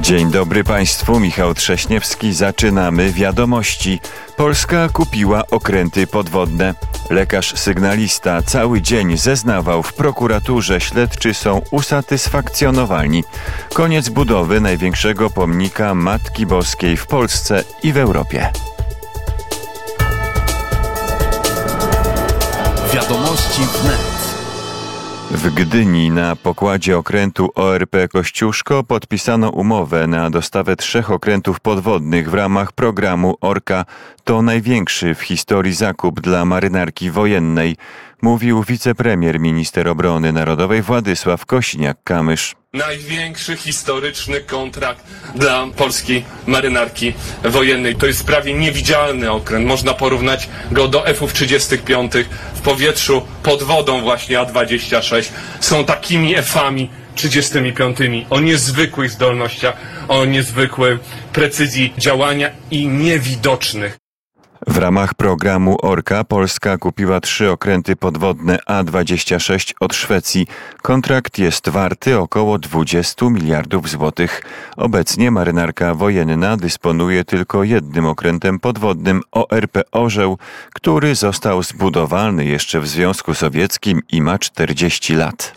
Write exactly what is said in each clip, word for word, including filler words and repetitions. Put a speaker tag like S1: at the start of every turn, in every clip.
S1: Dzień dobry Państwu, Michał Trześniewski. Zaczynamy wiadomości. Polska kupiła okręty podwodne. Lekarz sygnalista cały dzień zeznawał w prokuraturze. Śledczy są usatysfakcjonowani. Koniec budowy największego pomnika Matki Boskiej w Polsce i w Europie.
S2: Wiadomości wnet.
S1: W Gdyni na pokładzie okrętu O R P Kościuszko podpisano umowę na dostawę trzech okrętów podwodnych w ramach programu Orka. To największy w historii zakup dla marynarki wojennej, mówił wicepremier minister obrony narodowej Władysław Kosiniak-Kamysz.
S3: Największy historyczny kontrakt dla polskiej marynarki wojennej. To jest prawie niewidzialny okręt. Można porównać go do F trzydzieści pięć w powietrzu pod wodą właśnie A dwadzieścia sześć. Są takimi F-ami trzydziestymi piątymi o niezwykłych zdolnościach, o niezwykłej precyzji działania i niewidocznych.
S1: W ramach programu Orka Polska kupiła trzy okręty podwodne A dwadzieścia sześć od Szwecji. Kontrakt jest warty około dwadzieścia miliardów złotych. Obecnie marynarka wojenna dysponuje tylko jednym okrętem podwodnym O R P Orzeł, który został zbudowany jeszcze w Związku Sowieckim i ma czterdzieści lat.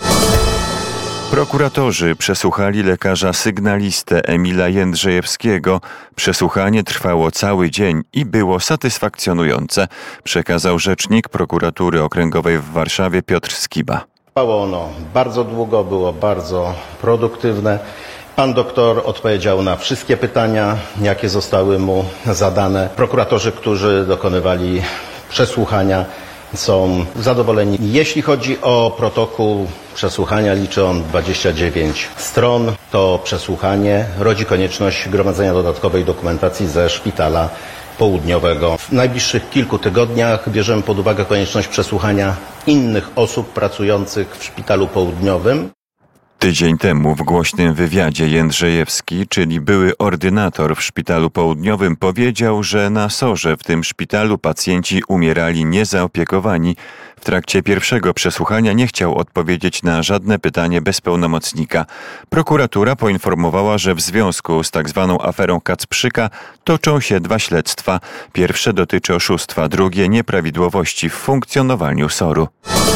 S1: Prokuratorzy przesłuchali lekarza sygnalistę Emila Jędrzejewskiego. Przesłuchanie trwało cały dzień i było satysfakcjonujące, przekazał rzecznik prokuratury okręgowej w Warszawie Piotr Skiba.
S4: Trwało ono bardzo długo, było bardzo produktywne. Pan doktor odpowiedział na wszystkie pytania, jakie zostały mu zadane. Prokuratorzy, którzy dokonywali przesłuchania, są zadowoleni. Jeśli chodzi o protokół przesłuchania, liczy on dwadzieścia dziewięć stron. To przesłuchanie rodzi konieczność gromadzenia dodatkowej dokumentacji ze szpitala południowego. W najbliższych kilku tygodniach bierzemy pod uwagę konieczność przesłuchania innych osób pracujących w szpitalu południowym.
S1: Tydzień temu w głośnym wywiadzie Jędrzejewski, czyli były ordynator w szpitalu południowym, powiedział, że na sorze w tym szpitalu pacjenci umierali niezaopiekowani. W trakcie pierwszego przesłuchania nie chciał odpowiedzieć na żadne pytanie bez pełnomocnika. Prokuratura poinformowała, że w związku z tak zwaną aferą Kacprzyka toczą się dwa śledztwa. Pierwsze dotyczy oszustwa, drugie nieprawidłowości w funkcjonowaniu soru.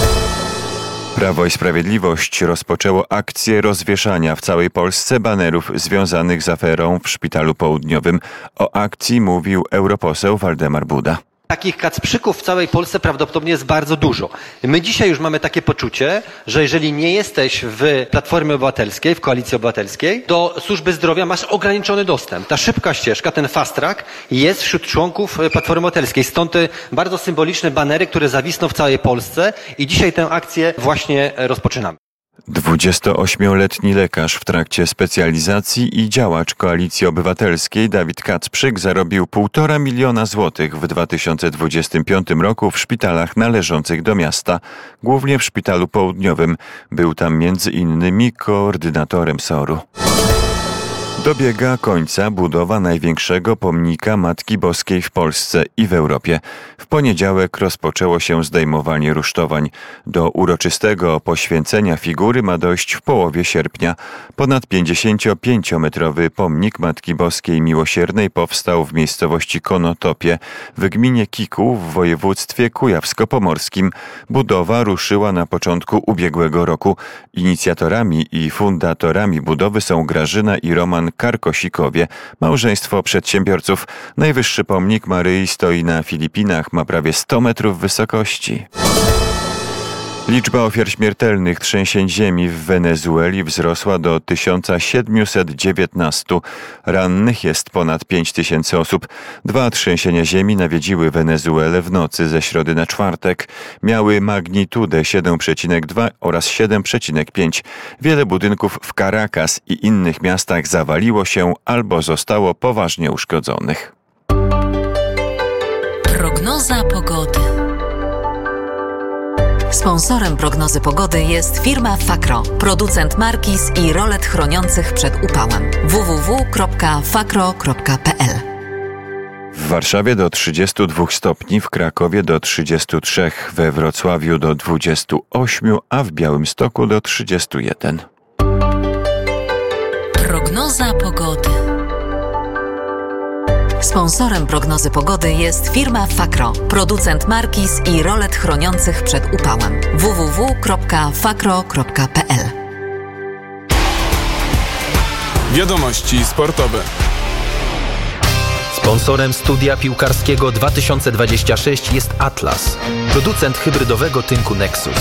S1: Prawo i Sprawiedliwość rozpoczęło akcję rozwieszania w całej Polsce banerów związanych z aferą w Szpitalu Południowym. O akcji mówił europoseł Waldemar Buda.
S5: Takich kacprzyków w całej Polsce prawdopodobnie jest bardzo dużo. My dzisiaj już mamy takie poczucie, że jeżeli nie jesteś w Platformie Obywatelskiej, w Koalicji Obywatelskiej, do służby zdrowia masz ograniczony dostęp. Ta szybka ścieżka, ten fast track jest wśród członków Platformy Obywatelskiej. Stąd te bardzo symboliczne banery, które zawisną w całej Polsce i dzisiaj tę akcję właśnie rozpoczynamy.
S1: dwudziestoośmioletni lekarz w trakcie specjalizacji i działacz Koalicji Obywatelskiej Dawid Kacprzyk zarobił półtora miliona złotych w dwa tysiące dwudziestym piątym roku w szpitalach należących do miasta, głównie w Szpitalu Południowym. Był tam między innymi koordynatorem soru. Dobiega końca budowa największego pomnika Matki Boskiej w Polsce i w Europie. W poniedziałek rozpoczęło się zdejmowanie rusztowań. Do uroczystego poświęcenia figury ma dojść w połowie sierpnia. Ponad pięćdziesięciopięciometrowy pomnik Matki Boskiej Miłosiernej powstał w miejscowości Konotopie w gminie Kikuł w województwie kujawsko-pomorskim. Budowa ruszyła na początku ubiegłego roku. Inicjatorami i fundatorami budowy są Grażyna i Roman Karkosikowie, małżeństwo przedsiębiorców. Najwyższy pomnik Maryi stoi na Filipinach, ma prawie sto metrów wysokości. Liczba ofiar śmiertelnych trzęsień ziemi w Wenezueli wzrosła do tysiąc siedemset dziewiętnaście. Rannych jest ponad pięć tysięcy osób. Dwa trzęsienia ziemi nawiedziły Wenezuelę w nocy ze środy na czwartek. Miały magnitudę siedem przecinek dwa oraz siedem przecinek pięć. Wiele budynków w Caracas i innych miastach zawaliło się albo zostało poważnie uszkodzonych.
S2: Prognoza pogody. Sponsorem prognozy pogody jest firma Fakro, producent markiz i rolet chroniących przed upałem. w w w kropka fakro kropka p l.
S1: W Warszawie do trzydziestu dwóch stopni, w Krakowie do trzydziestu trzech, we Wrocławiu do dwudziestu ośmiu, a w Białymstoku do trzydziestu jeden.
S2: Prognoza Prognoza pogody. Sponsorem prognozy pogody jest firma Fakro, producent markiz i rolet chroniących przed upałem. w w w kropka fakro kropka p l.
S6: Wiadomości sportowe.
S7: Sponsorem studia piłkarskiego dwa tysiące dwudziestego szóstego jest Atlas, producent hybrydowego tynku Nexus.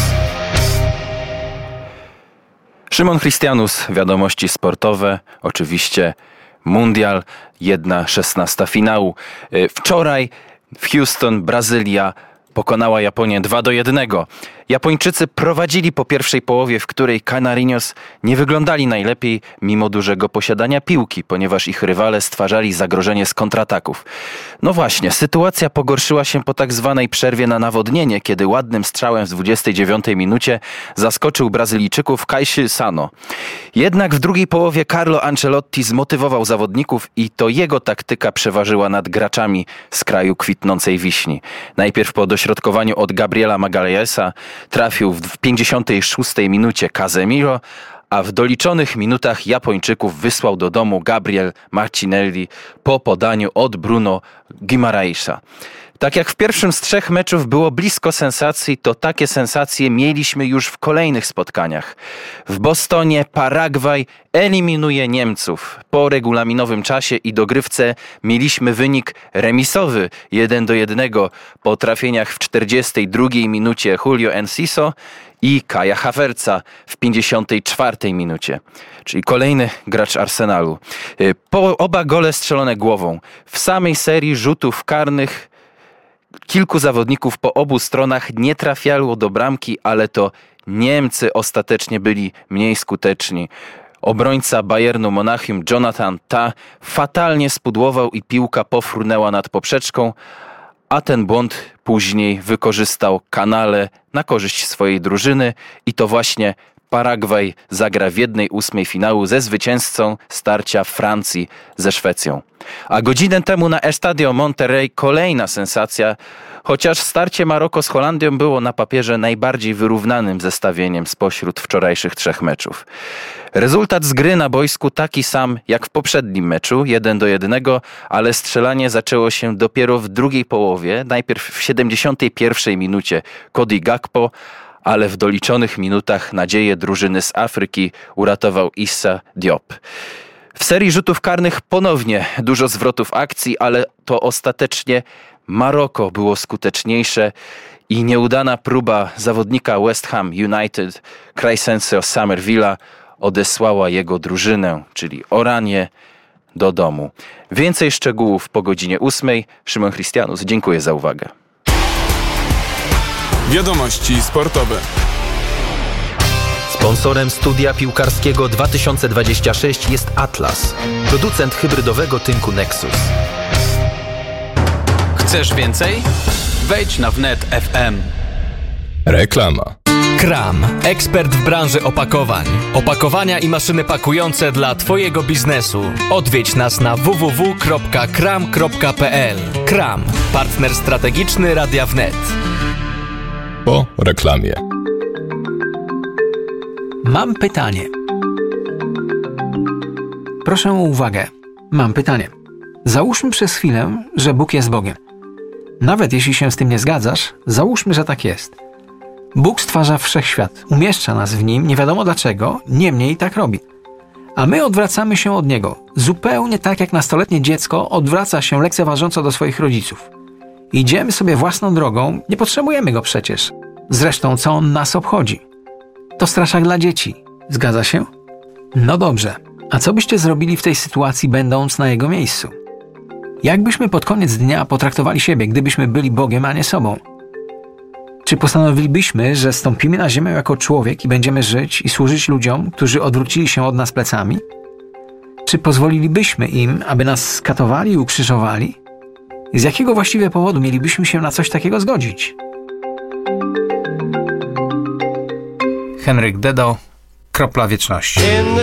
S8: Szymon Christianus, wiadomości sportowe, oczywiście mundial, jedna szesnasta finału. Wczoraj w Houston Brazylia pokonała Japonię dwa do jednego. Japończycy prowadzili po pierwszej połowie, w której Canarinos nie wyglądali najlepiej mimo dużego posiadania piłki, ponieważ ich rywale stwarzali zagrożenie z kontrataków. No właśnie, sytuacja pogorszyła się po tak zwanej przerwie na nawodnienie, kiedy ładnym strzałem w dwudziestej dziewiątej minucie zaskoczył Brazylijczyków Kaishi Sano. Jednak w drugiej połowie Carlo Ancelotti zmotywował zawodników i to jego taktyka przeważyła nad graczami z kraju kwitnącej wiśni. Najpierw po dośrodkowaniu od Gabriela Magalhaesa trafił w pięćdziesiątej szóstej minucie Casemiro, a w doliczonych minutach Japończyków wysłał do domu Gabriel Martinelli po podaniu od Bruno Guimaraesa. Tak jak w pierwszym z trzech meczów było blisko sensacji, to takie sensacje mieliśmy już w kolejnych spotkaniach. W Bostonie Paragwaj eliminuje Niemców. Po regulaminowym czasie i dogrywce mieliśmy wynik remisowy jeden do jednego po trafieniach w czterdziestej drugiej minucie Julio Enciso i Kaja Havertza w pięćdziesiątej czwartej minucie. Czyli kolejny gracz Arsenalu. Po oba gole strzelone głową. W samej serii rzutów karnych kilku zawodników po obu stronach nie trafiało do bramki, ale to Niemcy ostatecznie byli mniej skuteczni. Obrońca Bayernu Monachium Jonathan Tah fatalnie spudłował i piłka pofrunęła nad poprzeczką, a ten błąd później wykorzystał Canale na korzyść swojej drużyny i to właśnie Paragwaj zagra w jednej ósmej finału ze zwycięzcą starcia Francji ze Szwecją. A godzinę temu na Estadio Monterrey kolejna sensacja, chociaż starcie Maroko z Holandią było na papierze najbardziej wyrównanym zestawieniem spośród wczorajszych trzech meczów. Rezultat z gry na boisku taki sam jak w poprzednim meczu, jeden do jednego, ale strzelanie zaczęło się dopiero w drugiej połowie, najpierw w siedemdziesiątej pierwszej minucie Cody Gakpo, ale w doliczonych minutach nadzieję drużyny z Afryki uratował Issa Diop. W serii rzutów karnych ponownie dużo zwrotów akcji, ale to ostatecznie Maroko było skuteczniejsze i nieudana próba zawodnika West Ham United Crysencio Summerville'a odesłała jego drużynę, czyli Oranię, do domu. Więcej szczegółów po godzinie ósmej. Szymon Christianus, dziękuję za uwagę.
S6: Wiadomości sportowe.
S7: Sponsorem studia piłkarskiego dwa tysiące dwudziestego szóstego jest Atlas, producent hybrydowego tynku Nexus.
S9: Chcesz więcej? Wejdź na wnet kropka f m.
S10: Reklama.
S11: Kram, ekspert w branży opakowań. Opakowania i maszyny pakujące dla Twojego biznesu. Odwiedź nas na w w w kropka kram kropka p l. Kram, partner strategiczny Radia Wnet.
S10: Po reklamie.
S12: Mam pytanie. Proszę o uwagę. Mam pytanie. Załóżmy przez chwilę, że Bóg jest Bogiem. Nawet jeśli się z tym nie zgadzasz, załóżmy, że tak jest. Bóg stwarza wszechświat, umieszcza nas w nim, nie wiadomo dlaczego, niemniej tak robi. A my odwracamy się od Niego, zupełnie tak jak nastoletnie dziecko odwraca się lekceważąco do swoich rodziców. Idziemy sobie własną drogą, nie potrzebujemy Go przecież. Zresztą co On nas obchodzi? To straszak dla dzieci. Zgadza się? No dobrze. A co byście zrobili w tej sytuacji, będąc na Jego miejscu? Jak byśmy pod koniec dnia potraktowali siebie, gdybyśmy byli Bogiem, a nie sobą? Czy postanowilibyśmy, że stąpimy na ziemię jako człowiek i będziemy żyć i służyć ludziom, którzy odwrócili się od nas plecami? Czy pozwolilibyśmy im, aby nas skatowali i ukrzyżowali? Z jakiego właściwie powodu mielibyśmy się na coś takiego zgodzić?
S13: Henryk Dedo, Kropla Wieczności.